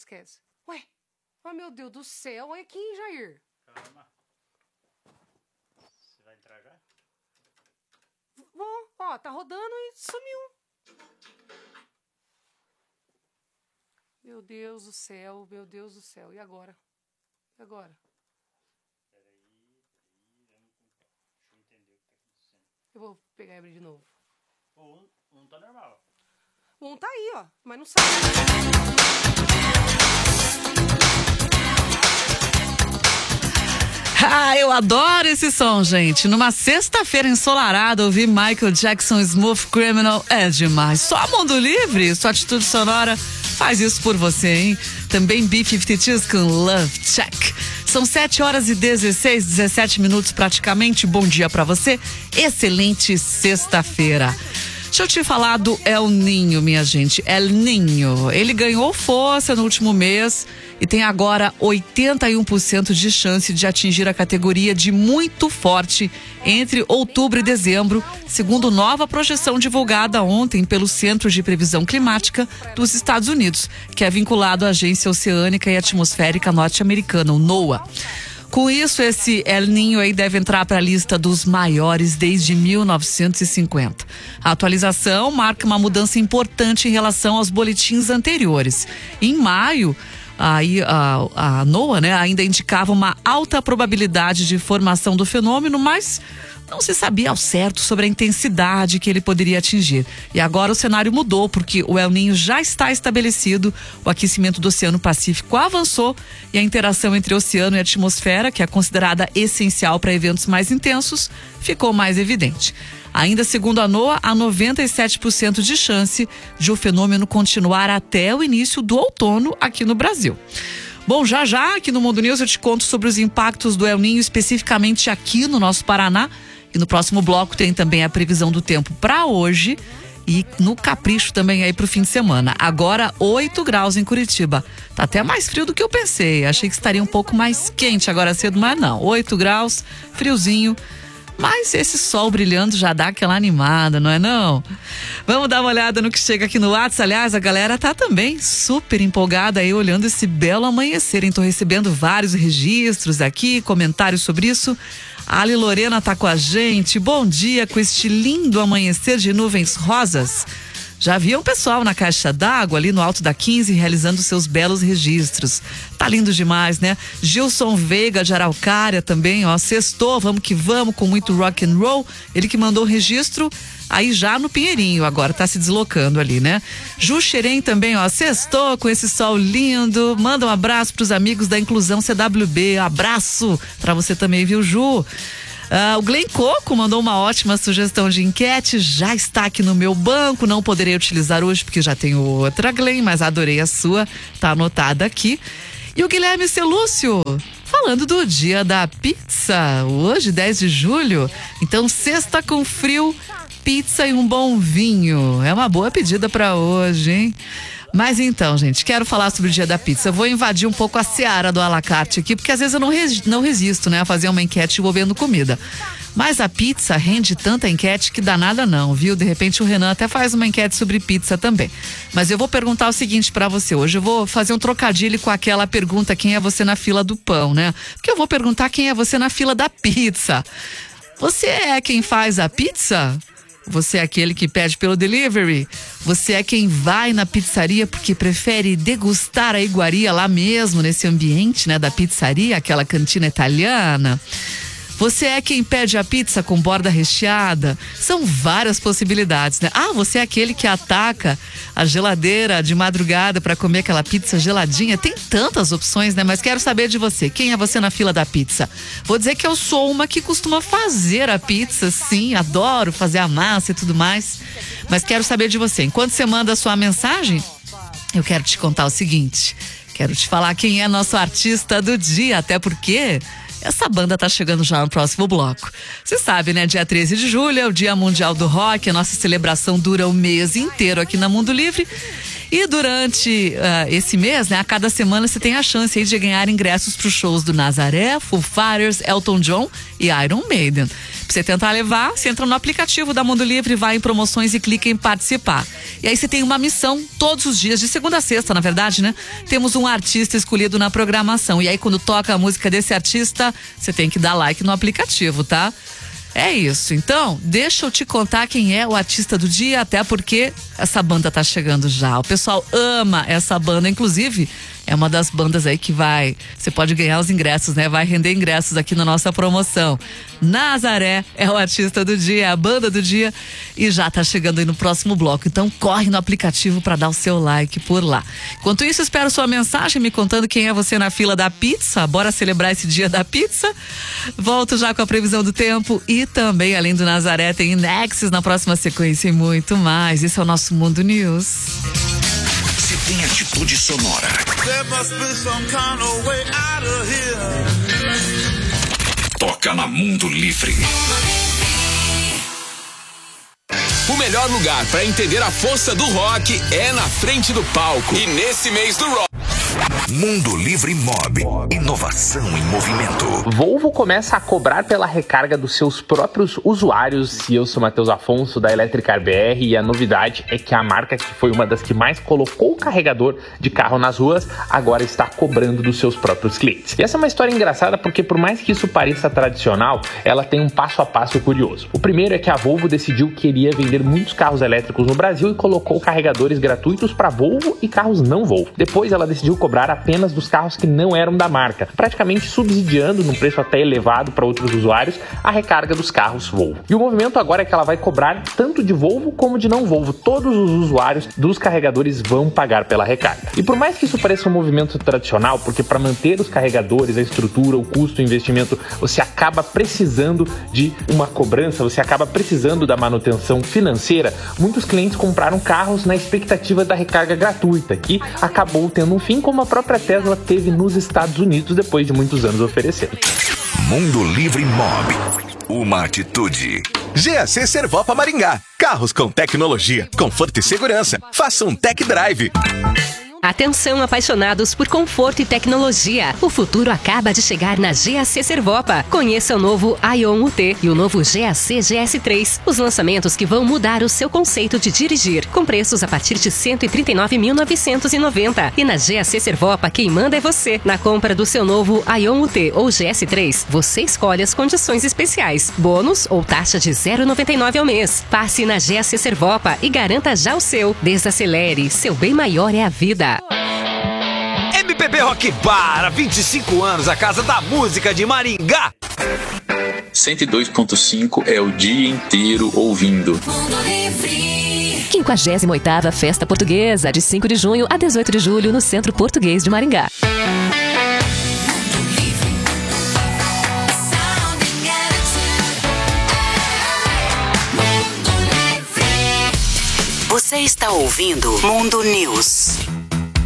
esquece. Ué, oh meu Deus do céu, olha aqui, Jair. Calma. Você vai entrar já? Bom, ó, tá rodando e sumiu. Meu Deus do céu, meu Deus do céu. E agora? E agora? Peraí, vamos com calma. Deixa eu entender o que tá acontecendo. Eu vou pegar e abrir de novo. Um tá normal. Um tá aí, ó, mas não sai. Ah, eu adoro esse som, gente. Numa sexta-feira ensolarada, ouvir Michael Jackson Smooth Criminal é demais. Só Mundo Livre, sua atitude sonora faz isso por você, hein? Também B-52s com Love Check. São 7h17 minutos praticamente. Bom dia pra você. Excelente sexta-feira. Deixa eu te falar do El Ninho, minha gente. El Ninho, ele ganhou força no último mês e tem agora 81% de chance de atingir a categoria de muito forte entre outubro e dezembro, segundo nova projeção divulgada ontem pelo Centro de Previsão Climática dos Estados Unidos, que é vinculado à Agência Oceânica e Atmosférica Norte-Americana, o NOAA. Com isso, esse El Ninho aí deve entrar para a lista dos maiores desde 1950. A atualização marca uma mudança importante em relação aos boletins anteriores. Em maio, aí a NOAA, né, ainda indicava uma alta probabilidade de formação do fenômeno, mas não se sabia ao certo sobre a intensidade que ele poderia atingir. E agora o cenário mudou, porque o El Ninho já está estabelecido, o aquecimento do Oceano Pacífico avançou e a interação entre oceano e atmosfera, que é considerada essencial para eventos mais intensos, ficou mais evidente. Ainda segundo a NOAA, há 97% de chance de o fenômeno continuar até o início do outono aqui no Brasil. Bom, já aqui no Mundo News eu te conto sobre os impactos do El Ninho especificamente aqui no nosso Paraná. E no próximo bloco tem também a previsão do tempo para hoje e no capricho também aí pro fim de semana. Agora 8 graus em Curitiba. Tá até mais frio do que eu pensei. Achei que estaria um pouco mais quente agora cedo, mas não. 8 graus, friozinho. Mas esse sol brilhando já dá aquela animada, não é não? Vamos dar uma olhada no que chega aqui no WhatsApp. Aliás, a galera tá também super empolgada aí olhando esse belo amanhecer, hein? Tô recebendo vários registros aqui, comentários sobre isso. A Ali Lorena tá com a gente. Bom dia com este lindo amanhecer de nuvens rosas. Já havia um pessoal na caixa d'água ali no alto da 15 realizando seus belos registros. Tá lindo demais, né? Gilson Veiga de Araucária também, ó. Sextou, vamos que vamos, com muito rock and roll. Ele que mandou o registro aí já no Pinheirinho, agora tá se deslocando ali, né? Ju Xerém também, ó. Sextou com esse sol lindo. Manda um abraço pros amigos da Inclusão CWB. Abraço pra você também, viu, Ju? O Glenn Coco mandou uma ótima sugestão de enquete, já está aqui no meu banco, não poderei utilizar hoje porque já tenho outra, Glenn, mas adorei a sua, tá anotada aqui. E o Guilherme Celúcio, falando do dia da pizza, hoje 10 de julho, então sexta com frio, pizza e um bom vinho, é uma boa pedida para hoje, hein? Mas então, gente, quero falar sobre o dia da pizza. Vou invadir um pouco a seara do à la carte aqui, porque às vezes eu não resisto, né, a fazer uma enquete envolvendo comida. Mas a pizza rende tanta enquete que dá nada não, viu? De repente o Renan até faz uma enquete sobre pizza também. Mas eu vou perguntar o seguinte pra você hoje. Eu vou fazer um trocadilho com aquela pergunta: quem é você na fila do pão, né? Porque eu vou perguntar quem é você na fila da pizza. Você é quem faz a pizza? Você é aquele que pede pelo delivery? Você é quem vai na pizzaria porque prefere degustar a iguaria lá mesmo, nesse ambiente, né, da pizzaria, aquela cantina italiana? Você é quem pede a pizza com borda recheada? São várias possibilidades, né? Você é aquele que ataca a geladeira de madrugada para comer aquela pizza geladinha? Tem tantas opções, né? Mas quero saber de você. Quem é você na fila da pizza? Vou dizer que eu sou uma que costuma fazer a pizza, sim. Adoro fazer a massa e tudo mais. Mas quero saber de você. Enquanto você manda a sua mensagem, eu quero te contar o seguinte. Quero te falar quem é nosso artista do dia, até porque essa banda tá chegando já no próximo bloco. Você sabe, né? Dia 13 de julho é o Dia Mundial do Rock. A nossa celebração dura o mês inteiro aqui na Mundo Livre. E durante esse mês, né, a cada semana você tem a chance aí de ganhar ingressos para os shows do Nazaré, Foo Fighters, Elton John e Iron Maiden. Pra você tentar levar, você entra no aplicativo da Mundo Livre, vai em promoções e clica em participar. E aí você tem uma missão todos os dias, de segunda a sexta, na verdade, né? Temos um artista escolhido na programação. E aí quando toca a música desse artista, você tem que dar like no aplicativo, tá? É isso. Então, deixa eu te contar quem é o artista do dia, até porque essa banda tá chegando já. O pessoal ama essa banda, inclusive é uma das bandas aí que você pode ganhar os ingressos, né? Vai render ingressos aqui na nossa promoção. Nazaré é o artista do dia, é a banda do dia e já tá chegando aí no próximo bloco. Então corre no aplicativo para dar o seu like por lá. Enquanto isso, espero sua mensagem me contando quem é você na fila da pizza. Bora celebrar esse dia da pizza? Volto já com a previsão do tempo e também, além do Nazaré, tem Nexus na próxima sequência e muito mais. Esse é o nosso Mundo News. Se tem atitude sonora. Toca na Mundo Livre. O melhor lugar para entender a força do rock é na frente do palco. E nesse mês do rock, Mundo Livre Mob. Inovação em movimento. Volvo começa a cobrar pela recarga dos seus próprios usuários. E eu sou Matheus Afonso da Electricar BR e a novidade é que a marca, que foi uma das que mais colocou o carregador de carro nas ruas, agora está cobrando dos seus próprios clientes. E essa é uma história engraçada porque, por mais que isso pareça tradicional, ela tem um passo a passo curioso. O primeiro é que a Volvo decidiu que queria vender muitos carros elétricos no Brasil e colocou carregadores gratuitos para Volvo e carros não Volvo. Depois ela decidiu cobrar apenas dos carros que não eram da marca, praticamente subsidiando, num preço até elevado para outros usuários, a recarga dos carros Volvo. E o movimento agora é que ela vai cobrar tanto de Volvo como de não Volvo. Todos os usuários dos carregadores vão pagar pela recarga. E por mais que isso pareça um movimento tradicional, porque para manter os carregadores, a estrutura, o custo, o investimento, você acaba precisando de uma cobrança, você acaba precisando da manutenção financeira, muitos clientes compraram carros na expectativa da recarga gratuita, que acabou tendo um fim, como a própria Tesla teve nos Estados Unidos depois de muitos anos oferecendo. Mundo Livre Mob. Uma atitude. GAC Servopa Maringá. Carros com tecnologia, conforto e segurança. Faça um tech drive. Atenção, apaixonados por conforto e tecnologia. O futuro acaba de chegar na GAC Servopa. Conheça o novo Aion UT e o novo GAC GS3. Os lançamentos que vão mudar o seu conceito de dirigir. Com preços a partir de R$ 139.990. E na GAC Servopa, quem manda é você. Na compra do seu novo Aion UT ou GS3, você escolhe as condições especiais. Bônus ou taxa de 0,99 ao mês. Passe na GAC Servopa e garanta já o seu. Desacelere, seu bem maior é a vida. MPB Rock Bar, há 25 anos, a casa da música de Maringá. 102.5 é o dia inteiro ouvindo. 58ª Festa Portuguesa, de 5 de junho a 18 de julho, no Centro Português de Maringá. Você está ouvindo Mundo News.